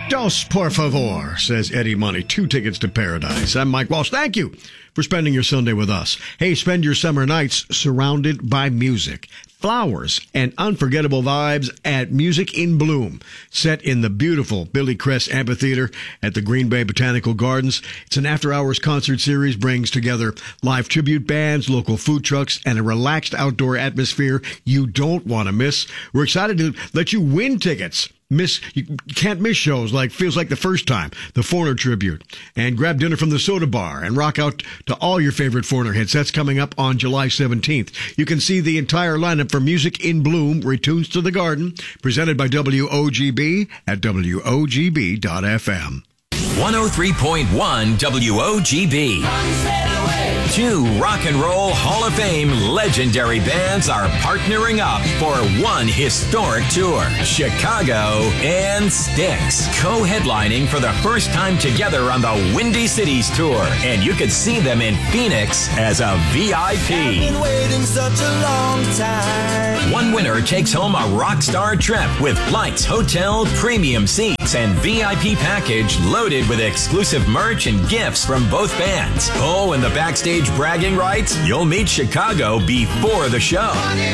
Dos por favor, says Eddie Money. 2 tickets to paradise. I'm Mike Walsh. Thank you for spending your Sunday with us. Hey, spend your summer nights surrounded by music, flowers, and unforgettable vibes at Music in Bloom, set in the beautiful Billy Crest Amphitheater at the Green Bay Botanical Gardens. It's an after-hours concert series, brings together live tribute bands, local food trucks, and a relaxed outdoor atmosphere you don't want to miss. We're excited to let you win tickets. You can't miss shows like Feels Like the First Time, the Foreigner Tribute, and grab dinner from the Soda Bar and rock out to all your favorite Foreigner hits. That's coming up on July 17th. You can see the entire lineup for Music in Bloom, Retunes to the Garden, presented by WOGB at WOGB.FM. 103.1 WOGB. 2 Rock and Roll Hall of Fame legendary bands are partnering up for one historic tour. Chicago and Styx, co-headlining for the first time together on the Windy Cities Tour. And you could see them in Phoenix as a VIP. I've been waiting such a long time. One winner takes home a rock star trip with flights, hotel, premium seats, and VIP package loaded with exclusive merch and gifts from both bands. Oh, and the backstage bragging rights? You'll meet Chicago before the show.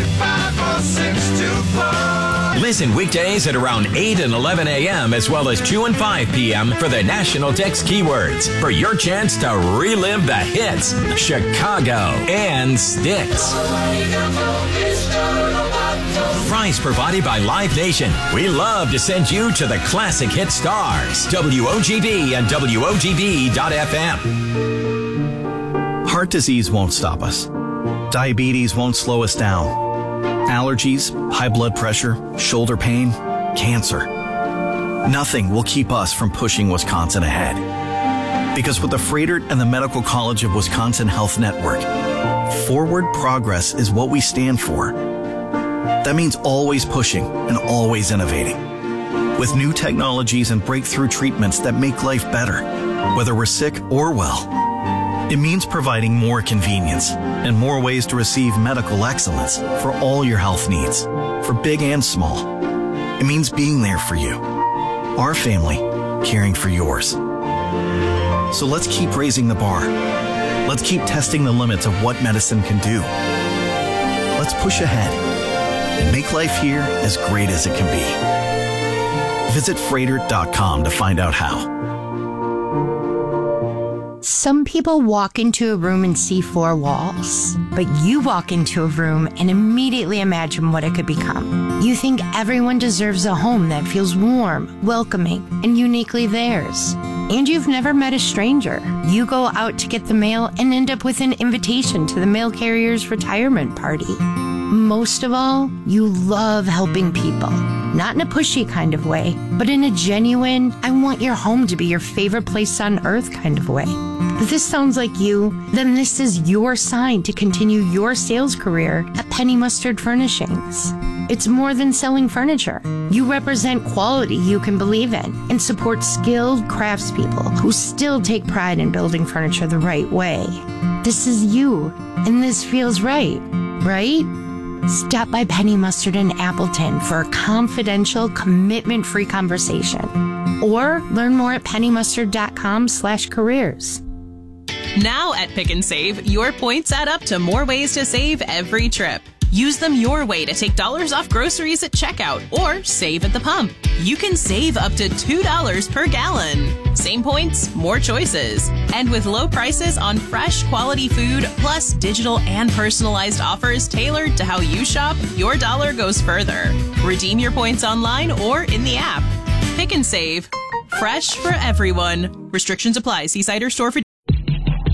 254624. Listen weekdays at around 8 and 11 a.m. as well as 2 and 5 p.m. for the national text keywords for your chance to relive the hits. Chicago and Styx. Prize provided by Live Nation. We love to send you to the classic hit stars. WOGB and WOGB.FM. Heart disease won't stop us. Diabetes won't slow us down. Allergies, high blood pressure, shoulder pain, cancer. Nothing will keep us from pushing Wisconsin ahead. Because with the Froedtert and the Medical College of Wisconsin Health Network, forward progress is what we stand for. That means always pushing and always innovating. With new technologies and breakthrough treatments that make life better, whether we're sick or well. It means providing more convenience and more ways to receive medical excellence for all your health needs, for big and small. It means being there for you, our family, caring for yours. So let's keep raising the bar. Let's keep testing the limits of what medicine can do. Let's push ahead and make life here as great as it can be. Visit Froedtert.com to find out how. Some people walk into a room and see 4 walls, but you walk into a room and immediately imagine what it could become. You think everyone deserves a home that feels warm, welcoming, and uniquely theirs. And you've never met a stranger. You go out to get the mail and end up with an invitation to the mail carrier's retirement party. Most of all, you love helping people. Not in a pushy kind of way, but in a genuine, I want your home to be your favorite place on earth kind of way. If this sounds like you, then this is your sign to continue your sales career at Penny Mustard Furnishings. It's more than selling furniture. You represent quality you can believe in and support skilled craftspeople who still take pride in building furniture the right way. This is you, and this feels right, right? Stop by Penny Mustard in Appleton for a confidential, commitment-free conversation. Or learn more at pennymustard.com/careers. Now at Pick and Save, your points add up to more ways to save every trip. Use them your way to take dollars off groceries at checkout or save at the pump. You can save up to $2 per gallon. Same points, more choices. And with low prices on fresh, quality food, plus digital and personalized offers tailored to how you shop, your dollar goes further. Redeem your points online or in the app. Pick and Save. Fresh for everyone. Restrictions apply. See site or store for